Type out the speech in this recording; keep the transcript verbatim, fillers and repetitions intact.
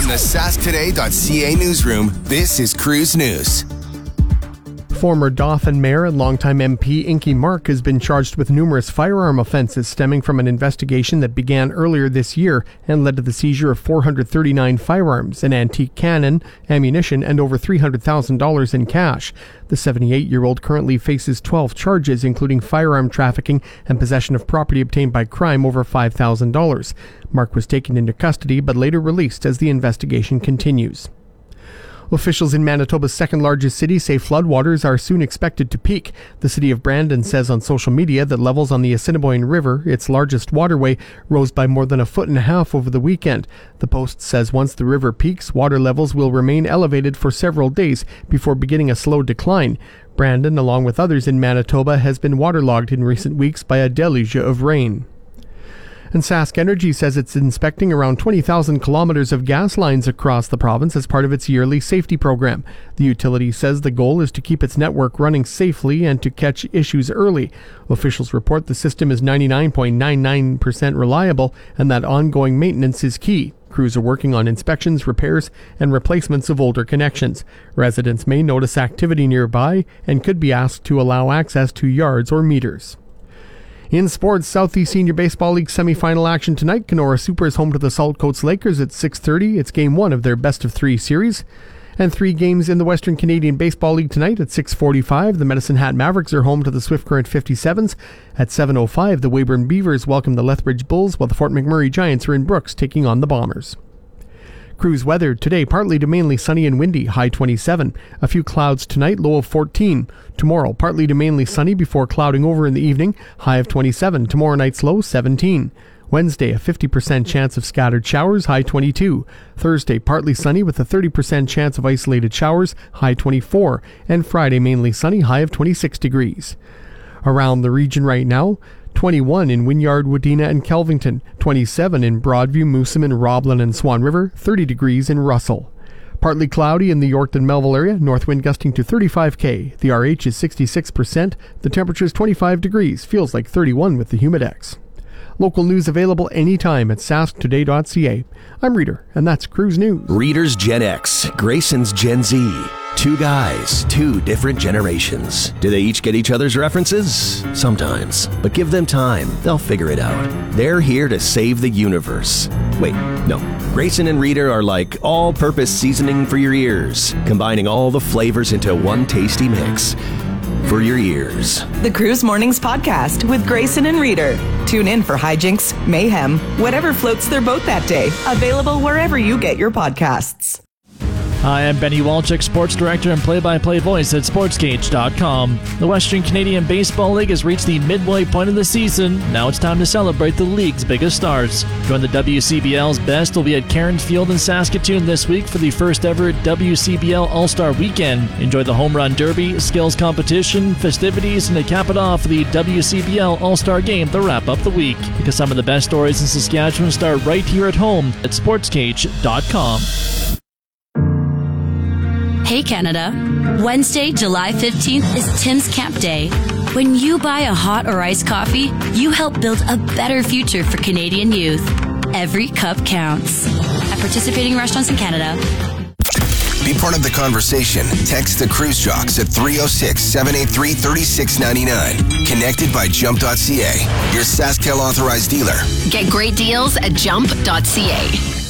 From the sask today dot c a newsroom, this is Cruise News. Former Dauphin Mayor and longtime M P Inky Mark has been charged with numerous firearm offenses stemming from an investigation that began earlier this year and led to the seizure of four hundred thirty-nine firearms, an antique cannon, ammunition, and over three hundred thousand dollars in cash. The seventy-eight-year-old currently faces twelve charges, including firearm trafficking and possession of property obtained by crime over five thousand dollars. Mark was taken into custody but later released as the investigation continues. Officials in Manitoba's second-largest city say floodwaters are soon expected to peak. The city of Brandon says on social media that levels on the Assiniboine River, its largest waterway, rose by more than a foot and a half over the weekend. The Post says once the river peaks, water levels will remain elevated for several days before beginning a slow decline. Brandon, along with others in Manitoba, has been waterlogged in recent weeks by a deluge of rain. And Sask Energy says it's inspecting around twenty thousand kilometers of gas lines across the province as part of its yearly safety program. The utility says the goal is to keep its network running safely and to catch issues early. Officials report the system is ninety-nine point nine nine percent reliable and that ongoing maintenance is key. Crews are working on inspections, repairs, and replacements of older connections. Residents may notice activity nearby and could be asked to allow access to yards or meters. In sports, Southeast Senior Baseball League semifinal action tonight. Kenora Super is home to the Saltcoats Lakers at six thirty. It's game one of their best-of-three series. And three games in the Western Canadian Baseball League tonight at six forty-five. The Medicine Hat Mavericks are home to the Swift Current fifty-sevens. At seven oh five, the Weyburn Beavers welcome the Lethbridge Bulls, while the Fort McMurray Giants are in Brooks taking on the Bombers. Cruise weather today, partly to mainly sunny and windy, high twenty-seven. A few clouds tonight, low of fourteen. Tomorrow, partly to mainly sunny before clouding over in the evening, high of twenty-seven. Tomorrow night's low, seventeen. Wednesday, a fifty percent chance of scattered showers, high twenty-two. Thursday, partly sunny with a thirty percent chance of isolated showers, high twenty-four. And Friday, mainly sunny, high of twenty-six degrees. Around the region right now, twenty-one in Wynyard, Wadena, and Kelvington, twenty-seven in Broadview, Moosomin, Roblin, and Swan River, thirty degrees in Russell. Partly cloudy in the Yorkton Melville area, north wind gusting to thirty-five K. The R H is sixty-six percent, the temperature is twenty-five degrees, feels like thirty-one with the Humidex. Local news available anytime at sask today dot c a. I'm Reader, and that's Cruise News. Reader's Gen X, Grayson's Gen Z. Two guys, two different generations. Do they each get each other's references? Sometimes. But give them time. They'll figure it out. They're here to save the universe. Wait, no. Grayson and Reader are like all-purpose seasoning for your ears, combining all the flavors into one tasty mix. For your ears. The Cruise Mornings Podcast with Grayson and Reader. Tune in for hijinks, mayhem, whatever floats their boat that day. Available wherever you get your podcasts. Hi, I'm Benny Walchuk, Sports Director and play-by-play voice at sports cage dot com. The Western Canadian Baseball League has reached the midway point of the season. Now it's time to celebrate the league's biggest stars. Join the W C B L's best will be at Cairns Field in Saskatoon this week for the first ever W C B L All-Star Weekend. Enjoy the Home Run Derby, skills competition, festivities, and to cap it off, the W C B L All-Star Game to wrap up the week. Because some of the best stories in Saskatchewan start right here at home at sports cage dot com. Hey Canada, Wednesday, July fifteenth is Tim's Camp Day. When you buy a hot or iced coffee, you help build a better future for Canadian youth. Every cup counts. At participating restaurants in Canada. Be part of the conversation. Text the Cruise Jocks at three oh six, seven eight three, three six nine nine. Connected by jump dot c a, your SaskTel authorized dealer. Get great deals at jump dot c a.